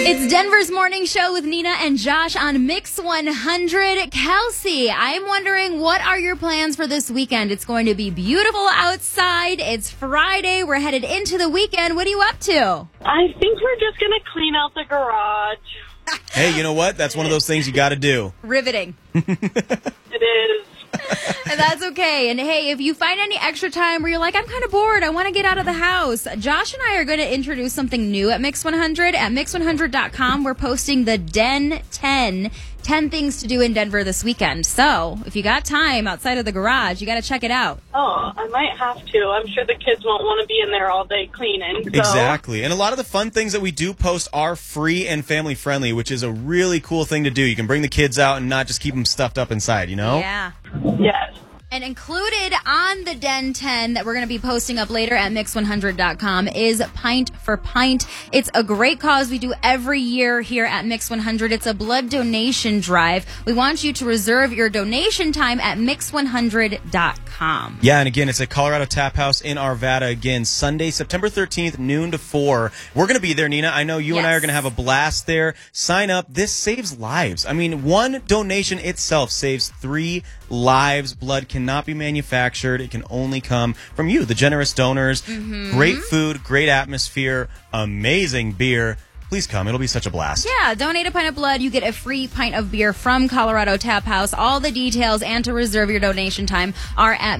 It's Denver's morning show with Nina and Josh on Mix 100. Kelsey, I'm wondering, what are your plans for this weekend? It's going to be beautiful outside. It's Friday. We're headed into the weekend. What are you up to? I think we're just going to clean out the garage. Hey, you know what? That's one of those things you got to do. Riveting. It is. And that's okay. And hey, if you find any extra time where you're like, I'm kind of bored, I want to get out of the house, Josh and I are going to introduce something new at Mix 100. At Mix100.com, we're posting the Den 10 things to do in Denver this weekend. So if you got time outside of the garage, you got to check it out. Oh, I might have to. I'm sure the kids won't want to be in there all day cleaning. So. Exactly. And a lot of the fun things that we do post are free and family friendly, which is a really cool thing to do. You can bring the kids out and not just keep them stuffed up inside, you know? Yeah. Yes. And included on the Den 10 that we're going to be posting up later at Mix100.com is Pint for Pint. It's a great cause we do every year here at Mix 100. It's a blood donation drive. We want you to reserve your donation time at Mix100.com. Yeah, and again, it's at Colorado Tap House in Arvada. Again, Sunday, September 13th, noon to 4. We're going to be there, Nina. I know you and I are going to have a blast there. Sign up. This saves lives. I mean, one donation itself saves 3 lives. Blood cannot be manufactured. It can only come from you, the generous donors. Great food, great atmosphere, amazing beer. Please come. It'll be such a blast. Yeah, donate a pint of blood. You get a free pint of beer from Colorado Tap House. All the details and to reserve your donation time are at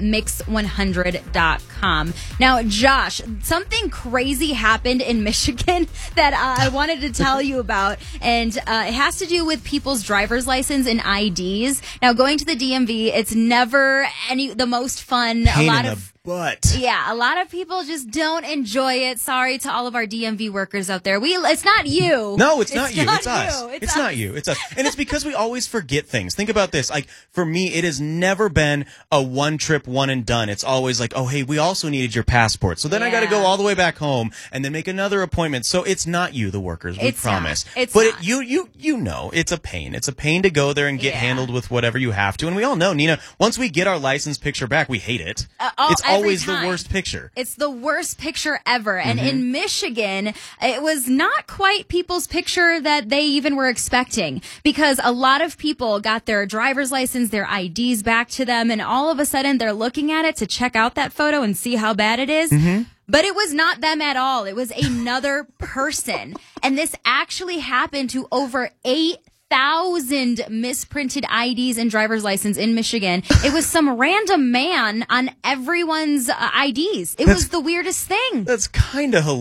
Mix100.com. Now, Josh, something crazy happened in Michigan that I wanted to tell you about, and it has to do with people's driver's license and IDs. Now, going to the DMV, it's never the most fun. Pain in the butt. Yeah, a lot of people just don't enjoy it. Sorry to all of our DMV workers out there. It's not you. No, it's not you. It's us. It's not you. It's us. And it's because we always forget things. Think about this. Like, for me, it has never been a one trip, one and done. It's always like, oh, hey, we also needed your passport. So then I got to go all the way back home and then make another appointment. So it's not you, the workers. We promise. But you know, it's a pain. It's a pain to go there and get handled with whatever you have to. And we all know, Nina, once we get our license picture back, we hate it. It's always the worst picture. It's the worst picture ever. And in Michigan, it was not quite people's picture that they even were expecting, because a lot of people got their driver's license, their IDs back to them, and all of a sudden they're looking at it to check out that photo and see how bad it is. But it was not them at all. It was another person. And this actually happened to over 8,000 misprinted IDs and driver's license in Michigan. It was some random man on everyone's IDs. It was the weirdest thing. That's kind of hilarious.